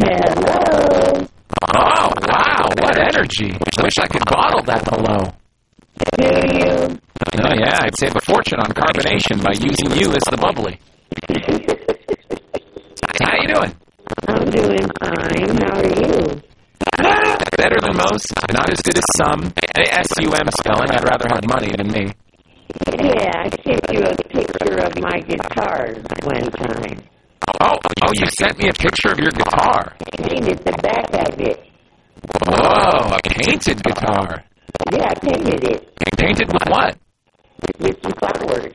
Hello. Oh, wow, what energy. I wish I could bottle that hello. Do you? Oh, yeah, I'd save a fortune on carbonation by using you as the bubbly. How you doing? I'm doing fine. How are you? Better than most, not as good as some. S-U-M spelling, I'd rather have money than me. Yeah, I sent you a picture of my guitar one time. Oh, you sent me a picture of your guitar. I painted the back of it. Whoa, a painted guitar. Yeah, I painted it Painted with what? with some flowers.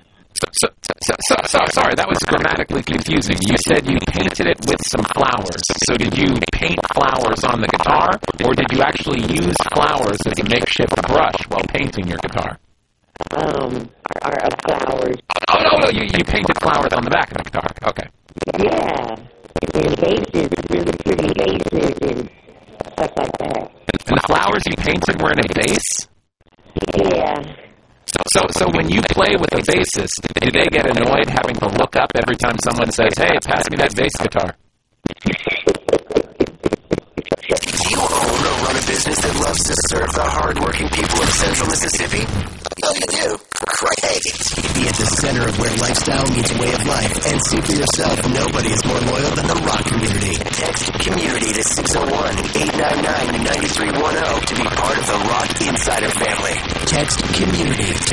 Sorry, that was grammatically confusing. You said you painted it with some flowers. So did you paint flowers on the guitar, or did you actually use flowers as a makeshift brush while painting your guitar? Are flowers. Oh, no, you painted flowers on the back of the guitar. Okay. Yeah, and vases, really pretty vases and stuff like that. And the flowers you painted were in a vase? Yeah. So when you play with a bassist, do they get annoyed having to look up every time someone says, hey, pass me that bass guitar? Do you own or run a business that loves to serve the hard-working people of Central Mississippi? Oh, you do? Great! Be at the center of where lifestyle meets way of life and see for yourself nobody is more loyal than the rock community. Text community to 601-899-9310 to be part of the Rock Insider family. Text community to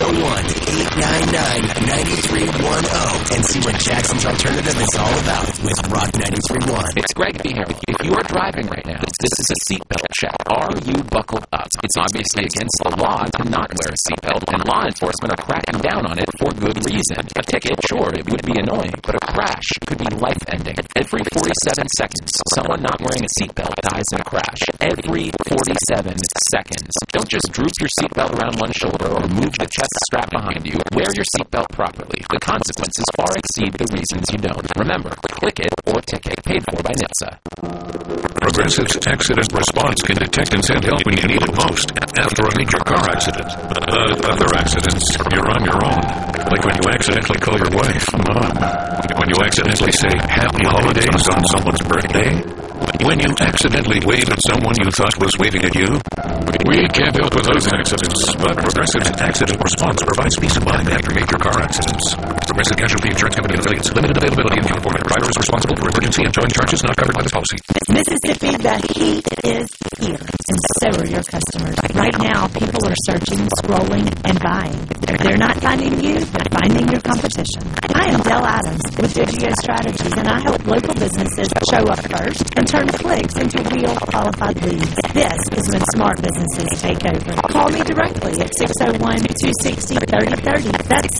601-899-9310 and see what Jackson's Alternative is all about with Rock 93.1. It's Greg B. here. If you are driving right now, this is a seatbelt check. Are you buckled up? It's obviously against the law to not wear a seatbelt, and law enforcement are cracking down on it for good reason. A ticket, sure, it would be annoying, but a crash could be life-ending. Every 47 seconds, someone not wearing a seatbelt dies in a crash. Every 47 seconds. Don't just droop your seatbelt around one shoulder or move the chest strap behind you. Wear your seatbelt properly. The consequences far exceed the reasons you don't. Remember, click it or ticket. Paid for by NHTSA. Progressive's accident response can detect and send help when you need it most. After a major car accident. Other accidents, you're on your own. Like when you accidentally call your wife Mom. When you accidentally say Happy Holidays on someone's birthday. When you accidentally wave at someone you thought was waving at you. We can't help with those accidents, but Progressive's accident response provides peace of mind after major car accidents. Progressive Casualty Insurance Company and affiliates. Limited availability in California. Driver is responsible for emergency and towing charges not covered by this policy. Mississippi, the heat is here, and so are your customers. Right now, people are searching, scrolling, and buying. They're not finding you, they're finding your competition. I am Del Adams with Digio Strategies, and I help local businesses show up first and turn clicks into real qualified leads. This is when smart businesses take over. Call me directly at 601-260-3030. That's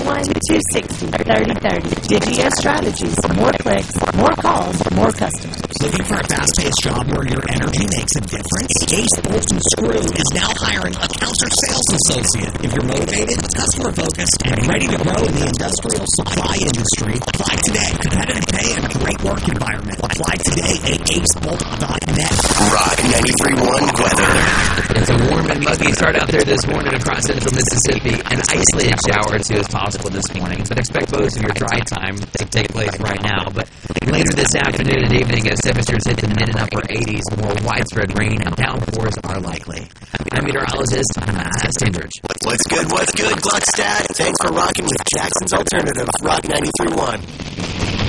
601-260-3030. Digio Strategies. More clicks, more calls, more customers. Looking for a fast-paced job where your energy makes a difference? Ace Bolts and Screw is now hiring a counter sales associate. If you're motivated, customer-focused, and ready to grow in the industrial supply industry, apply today. Competitive pay and a great work environment. Apply today at acebolt.net. Rock 93.1 weather. It's a warm and muggy start out there this morning across central Mississippi. An isolated shower or two is possible this morning, but expect most of your dry time to take place right now. But later this afternoon and evening, as temperatures hit the mid and upper 80s, more widespread rain and downpours are likely. I'm meteorologist Matt Stindridge. What's good, Gluckstadt? Thanks for rocking with Jackson's Alternative, Rock 93.1.